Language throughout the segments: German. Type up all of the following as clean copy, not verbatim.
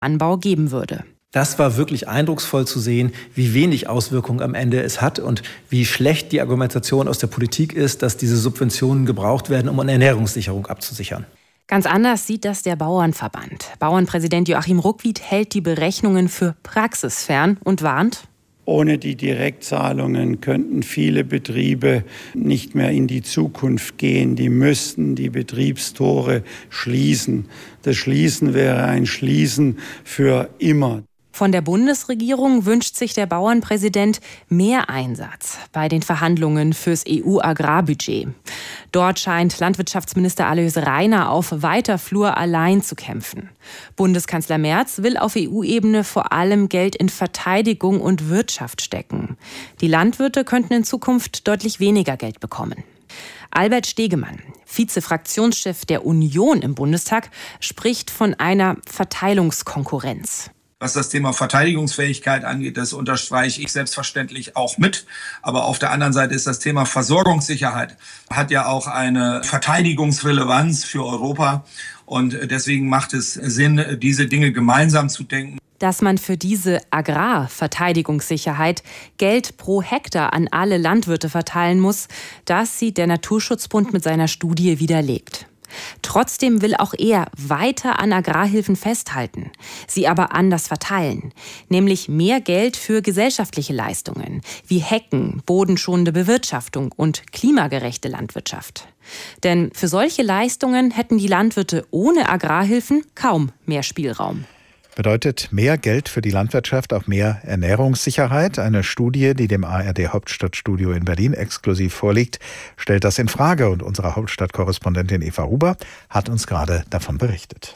Anbau geben würde. Das war wirklich eindrucksvoll zu sehen, wie wenig Auswirkungen am Ende es hat und wie schlecht die Argumentation aus der Politik ist, dass diese Subventionen gebraucht werden, um eine Ernährungssicherung abzusichern. Ganz anders sieht das der Bauernverband. Bauernpräsident Joachim Ruckwied hält die Berechnungen für praxisfern und warnt: Ohne die Direktzahlungen könnten viele Betriebe nicht mehr in die Zukunft gehen. Die müssten die Betriebstore schließen. Das Schließen wäre ein Schließen für immer. Von der Bundesregierung wünscht sich der Bauernpräsident mehr Einsatz bei den Verhandlungen fürs EU-Agrarbudget. Dort scheint Landwirtschaftsminister Alois Rainer auf weiter Flur allein zu kämpfen. Bundeskanzler Merz will auf EU-Ebene vor allem Geld in Verteidigung und Wirtschaft stecken. Die Landwirte könnten in Zukunft deutlich weniger Geld bekommen. Albert Stegemann, Vize-Fraktionschef der Union im Bundestag, spricht von einer Verteilungskonkurrenz. Was das Thema Verteidigungsfähigkeit angeht, das unterstreiche ich selbstverständlich auch mit. Aber auf der anderen Seite ist das Thema Versorgungssicherheit, hat ja auch eine Verteidigungsrelevanz für Europa. Und deswegen macht es Sinn, diese Dinge gemeinsam zu denken. Dass man für diese Agrarverteidigungssicherheit Geld pro Hektar an alle Landwirte verteilen muss, das sieht der Naturschutzbund mit seiner Studie widerlegt. Trotzdem will auch er weiter an Agrarhilfen festhalten, sie aber anders verteilen, nämlich mehr Geld für gesellschaftliche Leistungen wie Hecken, bodenschonende Bewirtschaftung und klimagerechte Landwirtschaft. Denn für solche Leistungen hätten die Landwirte ohne Agrarhilfen kaum mehr Spielraum. Bedeutet mehr Geld für die Landwirtschaft, auch mehr Ernährungssicherheit? Eine Studie, die dem ARD Hauptstadtstudio in Berlin exklusiv vorliegt, stellt das in Frage. Und unsere Hauptstadtkorrespondentin Eva Huber hat uns gerade davon berichtet.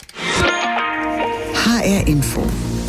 HR Info.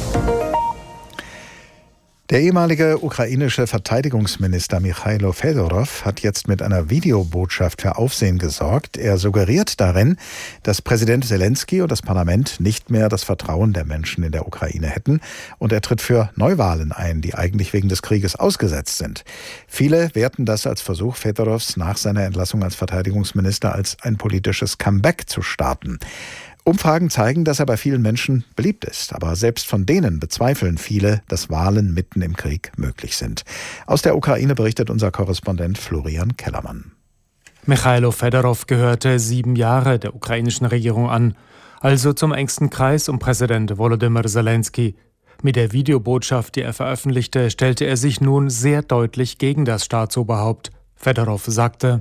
Der ehemalige ukrainische Verteidigungsminister Michailo Fedorov hat jetzt mit einer Videobotschaft für Aufsehen gesorgt. Er suggeriert darin, dass Präsident Selenskyj und das Parlament nicht mehr das Vertrauen der Menschen in der Ukraine hätten. Und er tritt für Neuwahlen ein, die eigentlich wegen des Krieges ausgesetzt sind. Viele werten das als Versuch Fedorovs nach seiner Entlassung als Verteidigungsminister als ein politisches Comeback zu starten. Umfragen zeigen, dass er bei vielen Menschen beliebt ist. Aber selbst von denen bezweifeln viele, dass Wahlen mitten im Krieg möglich sind. Aus der Ukraine berichtet unser Korrespondent Florian Kellermann. Michailo Fedorov gehörte 7 Jahre der ukrainischen Regierung an, also zum engsten Kreis um Präsident Volodymyr Selenskyj. Mit der Videobotschaft, die er veröffentlichte, stellte er sich nun sehr deutlich gegen das Staatsoberhaupt. Fedorov sagte: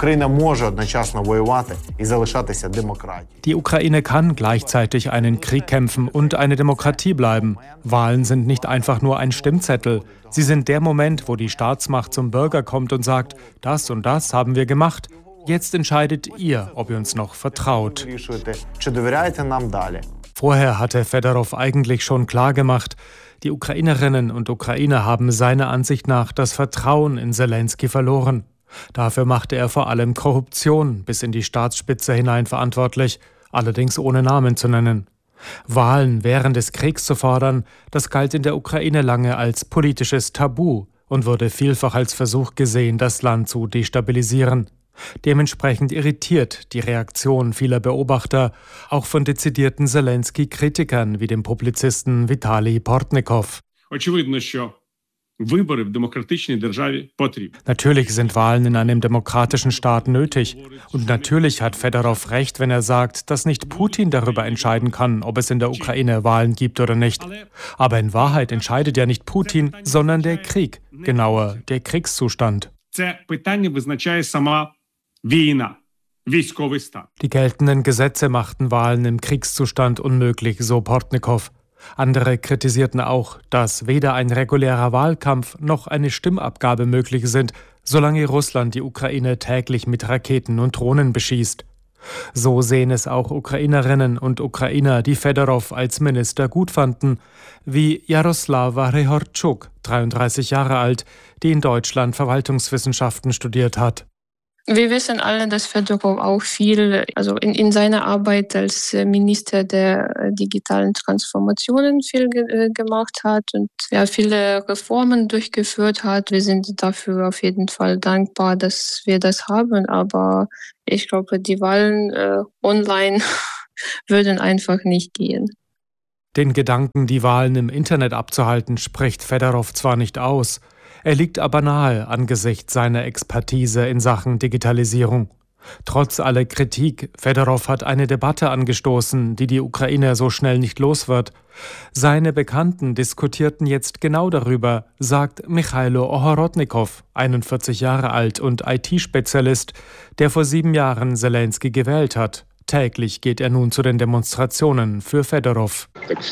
Die Ukraine kann gleichzeitig einen Krieg kämpfen und eine Demokratie bleiben. Wahlen sind nicht einfach nur ein Stimmzettel. Sie sind der Moment, wo die Staatsmacht zum Bürger kommt und sagt, das und das haben wir gemacht. Jetzt entscheidet ihr, ob ihr uns noch vertraut. Vorher hatte Fedorov eigentlich schon klargemacht, die Ukrainerinnen und Ukrainer haben seiner Ansicht nach das Vertrauen in Selenskyj verloren. Dafür machte er vor allem Korruption bis in die Staatsspitze hinein verantwortlich, allerdings ohne Namen zu nennen. Wahlen während des Kriegs zu fordern, das galt in der Ukraine lange als politisches Tabu und wurde vielfach als Versuch gesehen, das Land zu destabilisieren. Dementsprechend irritiert die Reaktion vieler Beobachter, auch von dezidierten Selenskyj-Kritikern wie dem Publizisten Vitali Portnikow. Natürlich sind Wahlen in einem demokratischen Staat nötig. Und natürlich hat Fedorov recht, wenn er sagt, dass nicht Putin darüber entscheiden kann, ob es in der Ukraine Wahlen gibt oder nicht. Aber in Wahrheit entscheidet ja nicht Putin, sondern der Krieg, genauer der Kriegszustand. Die geltenden Gesetze machten Wahlen im Kriegszustand unmöglich, so Portnikow. Andere kritisierten auch, dass weder ein regulärer Wahlkampf noch eine Stimmabgabe möglich sind, solange Russland die Ukraine täglich mit Raketen und Drohnen beschießt. So sehen es auch Ukrainerinnen und Ukrainer, die Fedorov als Minister gut fanden, wie Jaroslava Rehortschuk, 33 Jahre alt, die in Deutschland Verwaltungswissenschaften studiert hat. Wir wissen alle, dass Fedorov auch viel, in seiner Arbeit als Minister der digitalen Transformationen viel gemacht hat und viele Reformen durchgeführt hat. Wir sind dafür auf jeden Fall dankbar, dass wir das haben. Aber ich glaube, die Wahlen online würden einfach nicht gehen. Den Gedanken, die Wahlen im Internet abzuhalten, spricht Fedorov zwar nicht aus, er liegt aber nahe angesichts seiner Expertise in Sachen Digitalisierung. Trotz aller Kritik, Fedorov hat eine Debatte angestoßen, die die Ukraine so schnell nicht los wird. Seine Bekannten diskutierten jetzt genau darüber, sagt Michailo Ohorodnikow, 41 Jahre alt und IT-Spezialist, der vor 7 Jahren Selenskyj gewählt hat. Täglich geht er nun zu den Demonstrationen für Fedorov.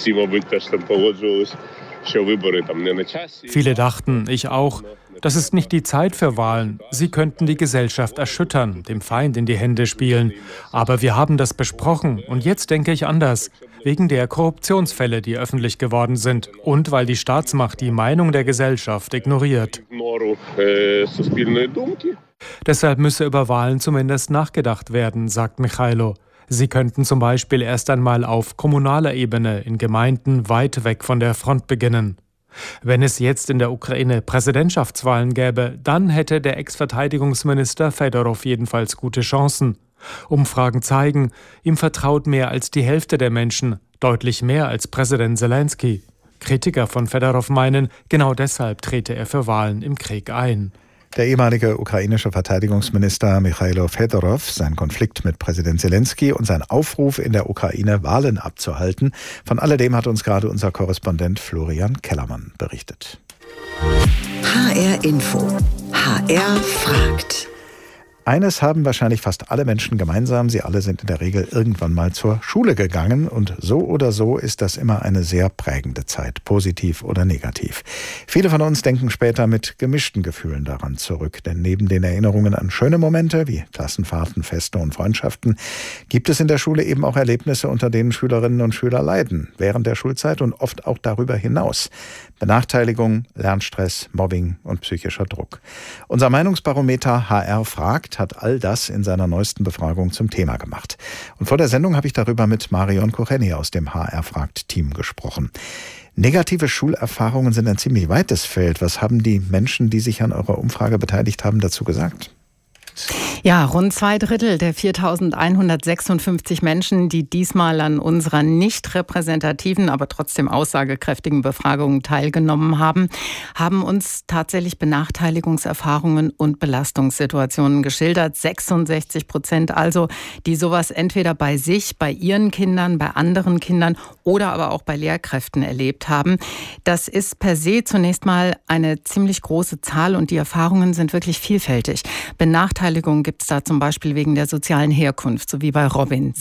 Viele dachten, ich auch, das ist nicht die Zeit für Wahlen. Sie könnten die Gesellschaft erschüttern, dem Feind in die Hände spielen. Aber wir haben das besprochen und jetzt denke ich anders. Wegen der Korruptionsfälle, die öffentlich geworden sind und weil die Staatsmacht die Meinung der Gesellschaft ignoriert. Deshalb müsse über Wahlen zumindest nachgedacht werden, sagt Michailo. Sie könnten zum Beispiel erst einmal auf kommunaler Ebene in Gemeinden weit weg von der Front beginnen. Wenn es jetzt in der Ukraine Präsidentschaftswahlen gäbe, dann hätte der Ex-Verteidigungsminister Fedorov jedenfalls gute Chancen. Umfragen zeigen, ihm vertraut mehr als die Hälfte der Menschen, deutlich mehr als Präsident Selenskyj. Kritiker von Fedorov meinen, genau deshalb trete er für Wahlen im Krieg ein. Der ehemalige ukrainische Verteidigungsminister Michailo Fedorov, sein Konflikt mit Präsident Selenskyj und sein Aufruf in der Ukraine, Wahlen abzuhalten. Von alledem hat uns gerade unser Korrespondent Florian Kellermann berichtet. HR Info. HR fragt. Eines haben wahrscheinlich fast alle Menschen gemeinsam. Sie alle sind in der Regel irgendwann mal zur Schule gegangen. Und so oder so ist das immer eine sehr prägende Zeit, positiv oder negativ. Viele von uns denken später mit gemischten Gefühlen daran zurück. Denn neben den Erinnerungen an schöne Momente wie Klassenfahrten, Feste und Freundschaften gibt es in der Schule eben auch Erlebnisse, unter denen Schülerinnen und Schüler leiden. Während der Schulzeit und oft auch darüber hinaus. Benachteiligung, Lernstress, Mobbing und psychischer Druck. Unser Meinungsbarometer HR fragt hat all das in seiner neuesten Befragung zum Thema gemacht. Und vor der Sendung habe ich darüber mit Marion Kocheni aus dem HR fragt Team gesprochen. Negative Schulerfahrungen sind ein ziemlich weites Feld. Was haben die Menschen, die sich an eurer Umfrage beteiligt haben, dazu gesagt? Ja, rund 2/3 der 4.156 Menschen, die diesmal an unserer nicht repräsentativen, aber trotzdem aussagekräftigen Befragung teilgenommen haben, haben uns tatsächlich Benachteiligungserfahrungen und Belastungssituationen geschildert. 66% also, die sowas entweder bei sich, bei ihren Kindern, bei anderen Kindern oder aber auch bei Lehrkräften erlebt haben. Das ist per se zunächst mal eine ziemlich große Zahl und die Erfahrungen sind wirklich vielfältig. Benachteiligung gibt es da zum Beispiel wegen der sozialen Herkunft, so wie bei Robin,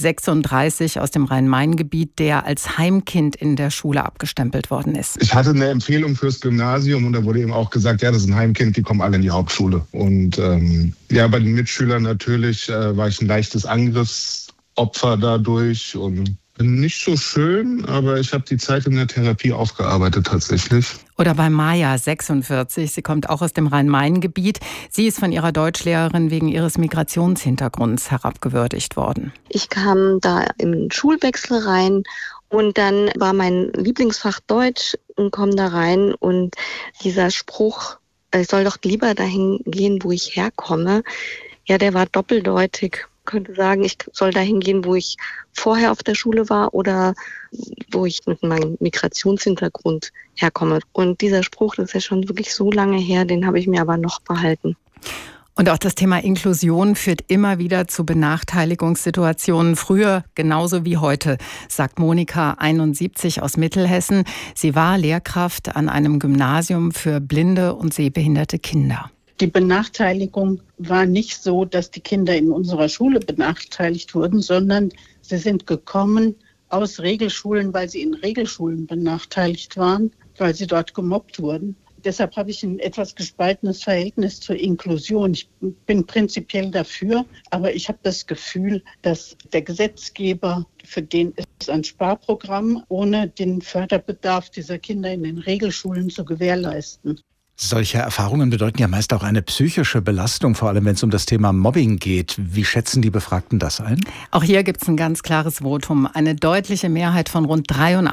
36 aus dem Rhein-Main-Gebiet, der als Heimkind in der Schule abgestempelt worden ist. Ich hatte eine Empfehlung fürs Gymnasium und da wurde eben auch gesagt, ja, das ist ein Heimkind, die kommen alle in die Hauptschule. Und ja, bei den Mitschülern natürlich war ich ein leichtes Angriffsopfer dadurch und nicht so schön, aber ich habe die Zeit in der Therapie aufgearbeitet tatsächlich. Oder bei Maja, 46. Sie kommt auch aus dem Rhein-Main-Gebiet. Sie ist von ihrer Deutschlehrerin wegen ihres Migrationshintergrunds herabgewürdigt worden. Ich kam da im Schulwechsel rein und dann war mein Lieblingsfach Deutsch und komme da rein und dieser Spruch, ich soll doch lieber dahin gehen, wo ich herkomme, ja, der war doppeldeutig. Ich könnte sagen, ich soll dahin gehen, wo ich vorher auf der Schule war oder wo ich mit meinem Migrationshintergrund herkomme. Und dieser Spruch, das ist ja schon wirklich so lange her, den habe ich mir aber noch behalten. Und auch das Thema Inklusion führt immer wieder zu Benachteiligungssituationen, früher genauso wie heute, sagt Monika, 71 aus Mittelhessen. Sie war Lehrkraft an einem Gymnasium für blinde und sehbehinderte Kinder. Die Benachteiligung war nicht so, dass die Kinder in unserer Schule benachteiligt wurden, sondern sie sind gekommen aus Regelschulen, weil sie in Regelschulen benachteiligt waren, weil sie dort gemobbt wurden. Deshalb habe ich ein etwas gespaltenes Verhältnis zur Inklusion. Ich bin prinzipiell dafür, aber ich habe das Gefühl, dass der Gesetzgeber, für den ist ein Sparprogramm, ohne den Förderbedarf dieser Kinder in den Regelschulen zu gewährleisten. Solche Erfahrungen bedeuten ja meist auch eine psychische Belastung, vor allem wenn es um das Thema Mobbing geht. Wie schätzen die Befragten das ein? Auch hier gibt es ein ganz klares Votum. Eine deutliche Mehrheit von rund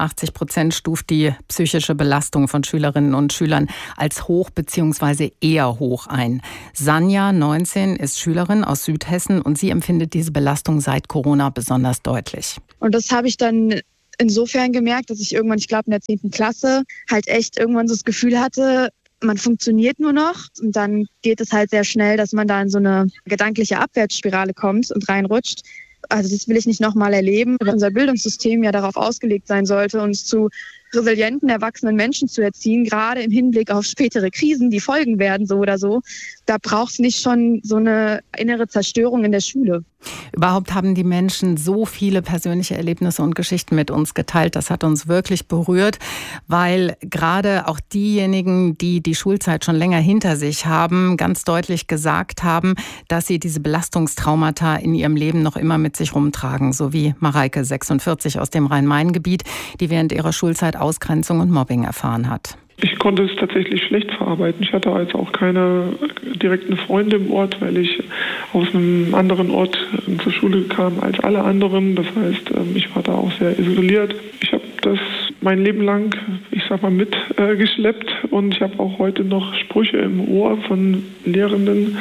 83% stuft die psychische Belastung von Schülerinnen und Schülern als hoch bzw. eher hoch ein. Sanja, 19, ist Schülerin aus Südhessen und sie empfindet diese Belastung seit Corona besonders deutlich. Und das habe ich dann insofern gemerkt, dass ich irgendwann, ich glaube in der 10. Klasse, halt echt irgendwann so das Gefühl hatte, man funktioniert nur noch und dann geht es halt sehr schnell, dass man da in so eine gedankliche Abwärtsspirale kommt und reinrutscht. Also das will ich nicht nochmal erleben. Weil unser Bildungssystem ja darauf ausgelegt sein sollte, uns zu resilienten, erwachsenen Menschen zu erziehen, gerade im Hinblick auf spätere Krisen, die folgen werden, so oder so. Da braucht es nicht schon so eine innere Zerstörung in der Schule. Überhaupt haben die Menschen so viele persönliche Erlebnisse und Geschichten mit uns geteilt. Das hat uns wirklich berührt, weil gerade auch diejenigen, die die Schulzeit schon länger hinter sich haben, ganz deutlich gesagt haben, dass sie diese Belastungstraumata in ihrem Leben noch immer mit sich rumtragen. So wie Mareike, 46, aus dem Rhein-Main-Gebiet, die während ihrer Schulzeit Ausgrenzung und Mobbing erfahren hat. Ich konnte es tatsächlich schlecht verarbeiten. Ich hatte also auch keine direkten Freunde im Ort, weil ich aus einem anderen Ort zur Schule kam als alle anderen. Das heißt, ich war da auch sehr isoliert. Ich habe das mein Leben lang, mitgeschleppt und ich habe auch heute noch Sprüche im Ohr von Lehrenden.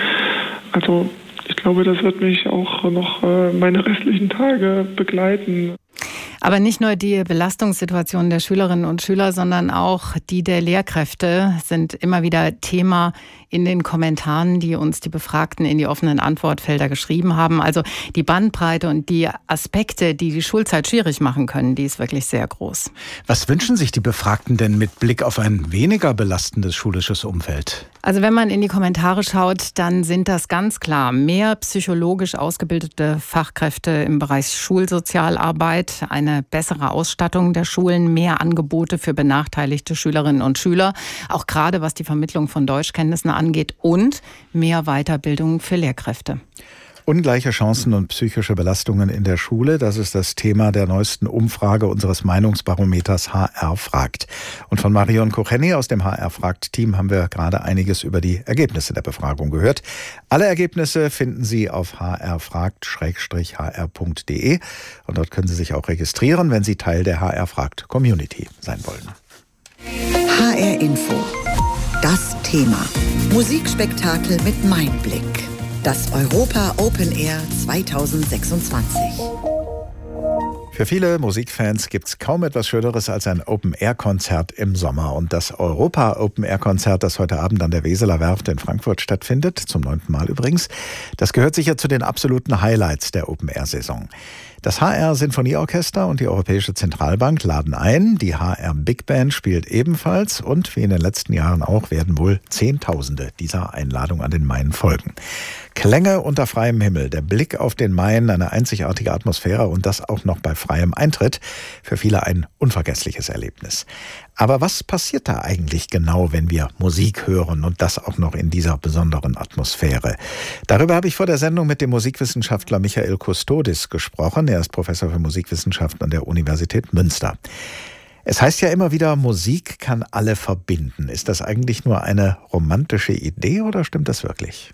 Also ich glaube, das wird mich auch noch meine restlichen Tage begleiten. Aber nicht nur die Belastungssituation der Schülerinnen und Schüler, sondern auch die der Lehrkräfte sind immer wieder Thema in den Kommentaren, die uns die Befragten in die offenen Antwortfelder geschrieben haben. Also die Bandbreite und die Aspekte, die die Schulzeit schwierig machen können, die ist wirklich sehr groß. Was wünschen sich die Befragten denn mit Blick auf ein weniger belastendes schulisches Umfeld? Also wenn man in die Kommentare schaut, dann sind das ganz klar mehr psychologisch ausgebildete Fachkräfte im Bereich Schulsozialarbeit, eine bessere Ausstattung der Schulen, mehr Angebote für benachteiligte Schülerinnen und Schüler, auch gerade was die Vermittlung von Deutschkenntnissen angeht und mehr Weiterbildung für Lehrkräfte. Ungleiche Chancen und psychische Belastungen in der Schule, das ist das Thema der neuesten Umfrage unseres Meinungsbarometers HR fragt. Und von Marion Kocheni aus dem HR fragt Team haben wir gerade einiges über die Ergebnisse der Befragung gehört. Alle Ergebnisse finden Sie auf hrfragt-hr.de und dort können Sie sich auch registrieren, wenn Sie Teil der HR fragt Community sein wollen. HR Info. Das Thema. Musikspektakel mit Mindblick. Das Europa Open Air 2026. Für viele Musikfans gibt es kaum etwas Schöneres als ein Open-Air-Konzert im Sommer. Und das Europa-Open-Air-Konzert, das heute Abend an der Weseler Werft in Frankfurt stattfindet, zum 9. Mal übrigens, das gehört sicher zu den absoluten Highlights der Open-Air-Saison. Das HR Sinfonieorchester und die Europäische Zentralbank laden ein. Die HR Big Band spielt ebenfalls und wie in den letzten Jahren auch werden wohl Zehntausende dieser Einladung an den Main folgen. Klänge unter freiem Himmel, der Blick auf den Main, eine einzigartige Atmosphäre und das auch noch bei freiem Eintritt. Für viele ein unvergessliches Erlebnis. Aber was passiert da eigentlich genau, wenn wir Musik hören und das auch noch in dieser besonderen Atmosphäre? Darüber habe ich vor der Sendung mit dem Musikwissenschaftler Michael Kustodis gesprochen. Er ist Professor für Musikwissenschaften an der Universität Münster. Es heißt ja immer wieder, Musik kann alle verbinden. Ist das eigentlich nur eine romantische Idee oder stimmt das wirklich?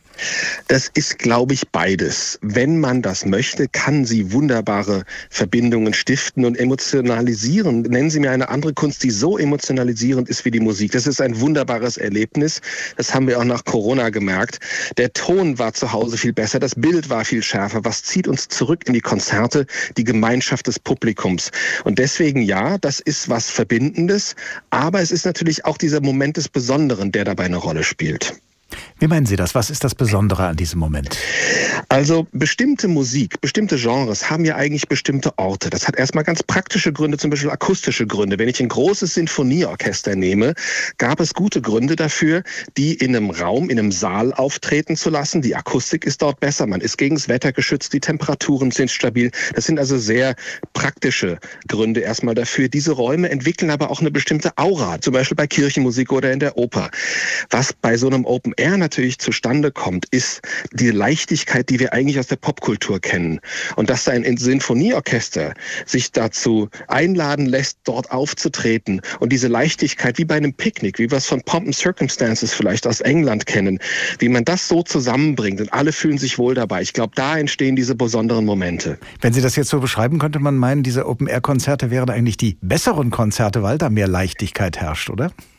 Das ist, glaube ich, beides. Wenn man das möchte, kann sie wunderbare Verbindungen stiften und emotionalisieren. Nennen Sie mir eine andere Kunst, die so emotionalisierend ist wie die Musik. Das ist ein wunderbares Erlebnis. Das haben wir auch nach Corona gemerkt. Der Ton war zu Hause viel besser, das Bild war viel schärfer. Was zieht uns zurück in die Konzerte? Die Gemeinschaft des Publikums. Und deswegen ja, das ist was Verbindendes. Aber es ist natürlich auch dieser Moment des Besonderen, der dabei eine Rolle spielt. Wie meinen Sie das? Was ist das Besondere an diesem Moment? Also bestimmte Musik, bestimmte Genres haben ja eigentlich bestimmte Orte. Das hat erstmal ganz praktische Gründe, zum Beispiel akustische Gründe. Wenn ich ein großes Sinfonieorchester nehme, gab es gute Gründe dafür, die in einem Raum, in einem Saal auftreten zu lassen. Die Akustik ist dort besser, man ist gegen das Wetter geschützt, die Temperaturen sind stabil. Das sind also sehr praktische Gründe erstmal dafür. Diese Räume entwickeln aber auch eine bestimmte Aura, zum Beispiel bei Kirchenmusik oder in der Oper. Was bei so einem Open Air natürlich zustande kommt, ist die Leichtigkeit, die wir eigentlich aus der Popkultur kennen. Und dass da ein Sinfonieorchester sich dazu einladen lässt, dort aufzutreten und diese Leichtigkeit wie bei einem Picknick, wie wir es von Pomp and Circumstances vielleicht aus England kennen, wie man das so zusammenbringt und alle fühlen sich wohl dabei. Ich glaube, da entstehen diese besonderen Momente. Wenn Sie das jetzt so beschreiben, könnte man meinen, diese Open-Air-Konzerte wären eigentlich die besseren Konzerte, weil da mehr Leichtigkeit herrscht, oder?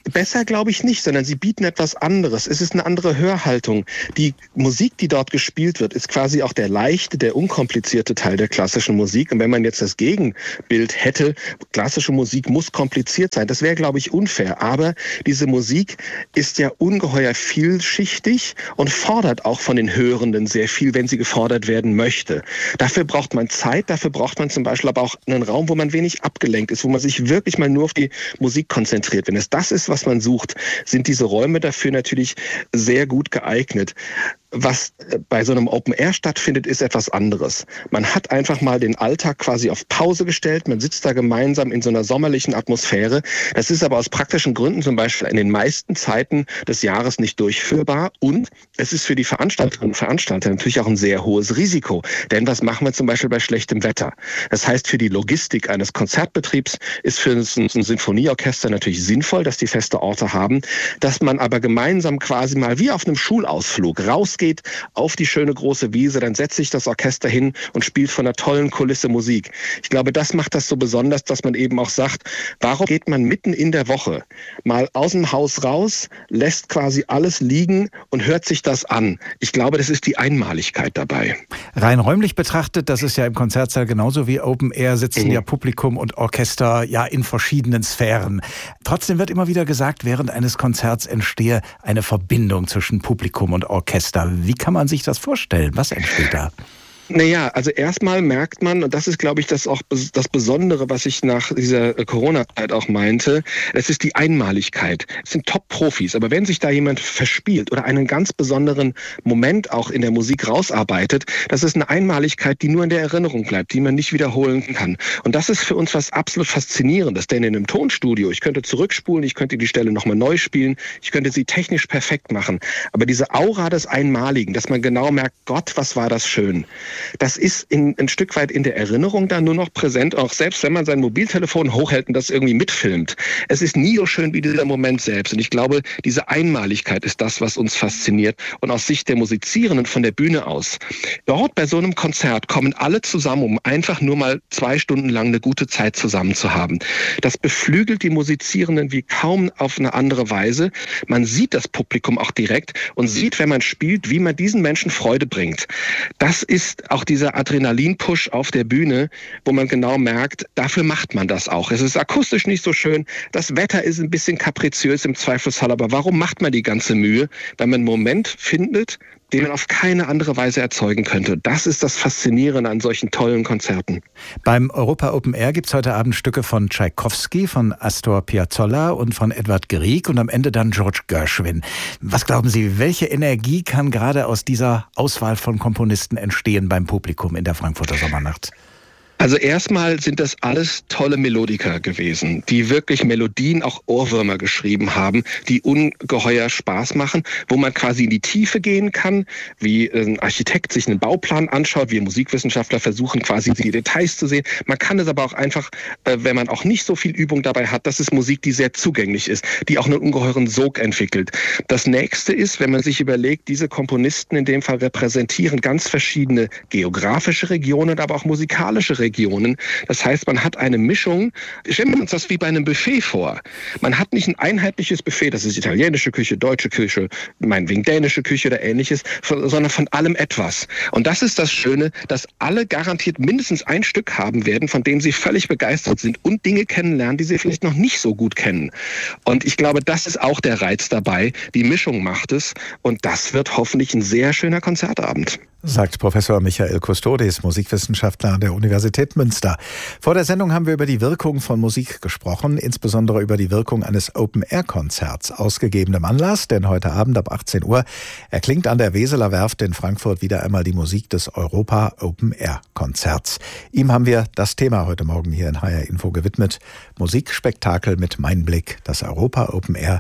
Besser glaube ich nicht, sondern sie bieten etwas anderes. Es ist eine andere Hörhaltung. Die Musik, die dort gespielt wird, ist quasi auch der leichte, der unkomplizierte Teil der klassischen Musik. Und wenn man jetzt das Gegenbild hätte, klassische Musik muss kompliziert sein, das wäre, glaube ich, unfair. Aber diese Musik ist ja ungeheuer vielschichtig und fordert auch von den Hörenden sehr viel, wenn sie gefordert werden möchte. Dafür braucht man Zeit, dafür braucht man zum Beispiel aber auch einen Raum, wo man wenig abgelenkt ist, wo man sich wirklich mal nur auf die Musik konzentriert. Wenn es das ist, was man sucht, sind diese Räume dafür natürlich sehr gut geeignet. Was bei so einem Open Air stattfindet, ist etwas anderes. Man hat einfach mal den Alltag quasi auf Pause gestellt. Man sitzt da gemeinsam in so einer sommerlichen Atmosphäre. Das ist aber aus praktischen Gründen zum Beispiel in den meisten Zeiten des Jahres nicht durchführbar. Und es ist für die Veranstalterinnen und Veranstalter natürlich auch ein sehr hohes Risiko. Denn was machen wir zum Beispiel bei schlechtem Wetter? Das heißt, für die Logistik eines Konzertbetriebs ist für ein Sinfonieorchester natürlich sinnvoll, dass die feste Orte haben, dass man aber gemeinsam quasi mal wie auf einem Schulausflug rausgeht auf die schöne große Wiese, dann setzt sich das Orchester hin und spielt von einer tollen Kulisse Musik. Ich glaube, das macht das so besonders, dass man eben auch sagt, warum geht man mitten in der Woche mal aus dem Haus raus, lässt quasi alles liegen und hört sich das an. Ich glaube, das ist die Einmaligkeit dabei. Rein räumlich betrachtet, das ist ja im Konzertsaal genauso wie Open Air, sitzen ja Publikum und Orchester ja in verschiedenen Sphären. Trotzdem wird immer wieder gesagt, während eines Konzerts entstehe eine Verbindung zwischen Publikum und Orchester. Wie kann man sich das vorstellen? Was entsteht da? Naja, also erstmal merkt man, und das ist, glaube ich, das auch das Besondere, was ich nach dieser Corona-Zeit auch meinte, es ist die Einmaligkeit. Es sind Top-Profis, aber wenn sich da jemand verspielt oder einen ganz besonderen Moment auch in der Musik rausarbeitet, das ist eine Einmaligkeit, die nur in der Erinnerung bleibt, die man nicht wiederholen kann. Und das ist für uns was absolut Faszinierendes, denn in einem Tonstudio, ich könnte zurückspulen, ich könnte die Stelle nochmal neu spielen, ich könnte sie technisch perfekt machen, aber diese Aura des Einmaligen, dass man genau merkt, Gott, was war das schön. Das ist ein Stück weit in der Erinnerung da nur noch präsent, auch selbst wenn man sein Mobiltelefon hochhält und das irgendwie mitfilmt. Es ist nie so schön wie dieser Moment selbst. Und ich glaube, diese Einmaligkeit ist das, was uns fasziniert. Und aus Sicht der Musizierenden von der Bühne aus, dort bei so einem Konzert kommen alle zusammen, um einfach nur mal 2 Stunden lang eine gute Zeit zusammen zu haben. Das beflügelt die Musizierenden wie kaum auf eine andere Weise. Man sieht das Publikum auch direkt und sieht, wenn man spielt, wie man diesen Menschen Freude bringt. Das ist auch dieser Adrenalin-Push auf der Bühne, wo man genau merkt, dafür macht man das auch. Es ist akustisch nicht so schön, das Wetter ist ein bisschen kapriziös im Zweifelsfall, aber warum macht man die ganze Mühe? Weil man einen Moment findet, den man auf keine andere Weise erzeugen könnte. Das ist das Faszinierende an solchen tollen Konzerten. Beim Europa Open Air gibt es heute Abend Stücke von Tschaikowski, von Astor Piazzolla und von Edvard Grieg und am Ende dann George Gershwin. Was glauben Sie, welche Energie kann gerade aus dieser Auswahl von Komponisten entstehen beim Publikum in der Frankfurter Sommernacht? Also erstmal sind das alles tolle Melodiker gewesen, die wirklich Melodien, auch Ohrwürmer geschrieben haben, die ungeheuer Spaß machen, wo man quasi in die Tiefe gehen kann, wie ein Architekt sich einen Bauplan anschaut, wie Musikwissenschaftler versuchen quasi die Details zu sehen. Man kann es aber auch einfach, wenn man auch nicht so viel Übung dabei hat, das ist Musik, die sehr zugänglich ist, die auch einen ungeheuren Sog entwickelt. Das nächste ist, wenn man sich überlegt, diese Komponisten in dem Fall repräsentieren ganz verschiedene geografische Regionen, aber auch musikalische Regionen. Das heißt, man hat eine Mischung, stellen wir uns das wie bei einem Buffet vor. Man hat nicht ein einheitliches Buffet, das ist italienische Küche, deutsche Küche, meinetwegen dänische Küche oder ähnliches, sondern von allem etwas. Und das ist das Schöne, dass alle garantiert mindestens ein Stück haben werden, von dem sie völlig begeistert sind und Dinge kennenlernen, die sie vielleicht noch nicht so gut kennen. Und ich glaube, das ist auch der Reiz dabei. Die Mischung macht es und das wird hoffentlich ein sehr schöner Konzertabend. Sagt Professor Michael Kustodis, Musikwissenschaftler an der Universität Münster. Vor der Sendung haben wir über die Wirkung von Musik gesprochen, insbesondere über die Wirkung eines Open-Air-Konzerts. Aus gegebenem Anlass, denn heute Abend ab 18 Uhr erklingt an der Weseler Werft in Frankfurt wieder einmal die Musik des Europa Open-Air-Konzerts. Ihm haben wir das Thema heute Morgen hier in HR Info gewidmet. Musikspektakel mit Meinblick, das Europa Open-Air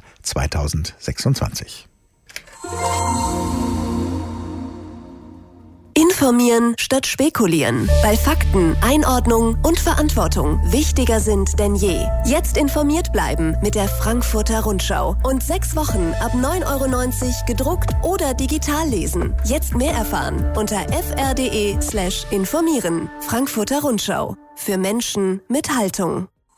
2026. Informieren statt spekulieren. Weil Fakten, Einordnung und Verantwortung wichtiger sind denn je. Jetzt informiert bleiben mit der Frankfurter Rundschau. Und 6 Wochen ab 9,90 € gedruckt oder digital lesen. Jetzt mehr erfahren unter fr.de/informieren. Frankfurter Rundschau. Für Menschen mit Haltung.